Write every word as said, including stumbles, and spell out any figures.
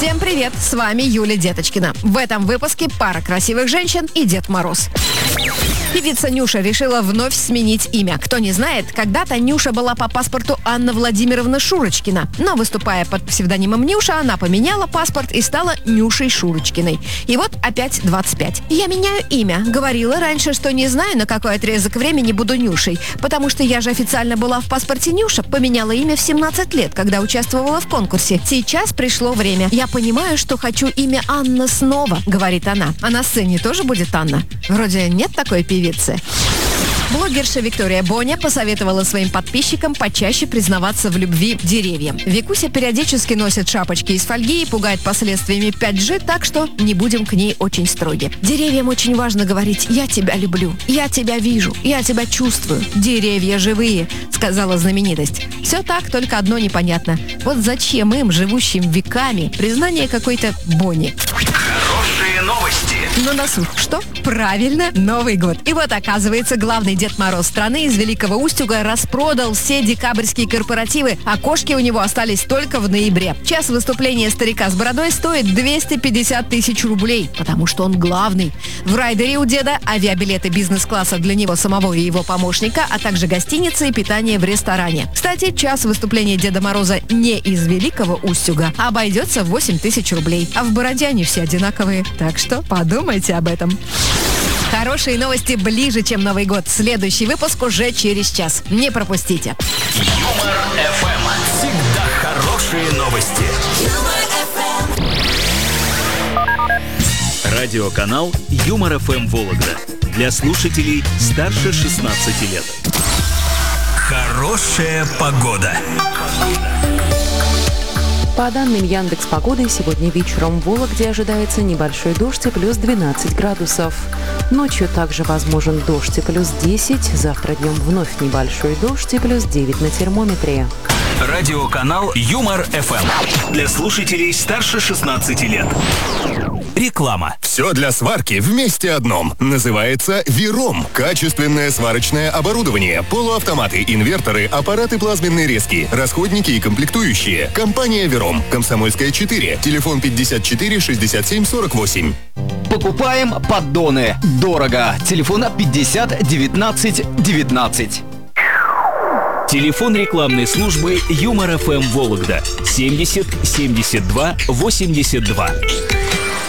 Всем привет, с вами Юлия Деточкина. В этом выпуске пара красивых женщин и Дед Мороз. Певица Нюша решила вновь сменить имя. Кто не знает, когда-то Нюша была по паспорту Анна Владимировна Шурочкина. Но выступая под псевдонимом Нюша, она поменяла паспорт и стала Нюшей Шурочкиной. И вот опять двадцать пять. «Я меняю имя. Говорила раньше, что не знаю, на какой отрезок времени буду Нюшей. Потому что я же официально была в паспорте Нюша. Поменяла имя в семнадцать лет, когда участвовала в конкурсе. Сейчас пришло время. Я понимаю, что хочу имя Анна снова», — говорит она. А на сцене тоже будет Анна? Вроде нет такой певицы. Блогерша Виктория Боня посоветовала своим подписчикам почаще признаваться в любви деревьям. Викуся периодически носит шапочки из фольги и пугает последствиями пять джи, так что не будем к ней очень строги. Деревьям очень важно говорить «я тебя люблю», «я тебя вижу», «я тебя чувствую», «деревья живые», сказала знаменитость. Все так, только одно непонятно. Вот зачем им, живущим веками, признание какой-то Бони? Хорошие новости. На носу что? Правильно, Новый год. И вот, оказывается, главный Дед Мороз страны из Великого Устюга распродал все декабрьские корпоративы, а кошки у него остались только в ноябре. Час выступления старика с бородой стоит двести пятьдесят тысяч рублей, потому что он главный. В райдере у деда авиабилеты бизнес-класса для него самого и его помощника, а также гостиница и питание в ресторане. Кстати, час выступления Деда Мороза не из Великого Устюга, а обойдется в восемь тысяч рублей. А в бороде они все одинаковые, так что подумайте об этом. Хорошие новости ближе, чем Новый год. Следующий выпуск уже через час. Не пропустите. Юмор эф эм. Всегда хорошие новости. Радиоканал Юмор эф эм Вологда. Для слушателей старше шестнадцати лет. Хорошая погода. По данным Яндекс.Погоды, сегодня вечером в Вологде ожидается небольшой дождь и плюс двенадцать градусов. Ночью также возможен дождь и плюс десять. Завтра днем вновь небольшой дождь и плюс девять на термометре. Радиоканал Юмор эф эм. Для слушателей старше шестнадцати лет. Реклама. Все для сварки вместе одном. Называется Виром. Качественное сварочное оборудование. Полуавтоматы, инверторы, аппараты плазменной резки, расходники и комплектующие. Компания Виром. Комсомольская четыре. Телефон пятьдесят четыре шестьдесят семь сорок восемь. Покупаем поддоны. Дорого. Телефон пятьдесят девятнадцать девятнадцать. Телефон рекламной службы Юмор эф эм Вологда семьдесят семьдесят два восемьдесят два.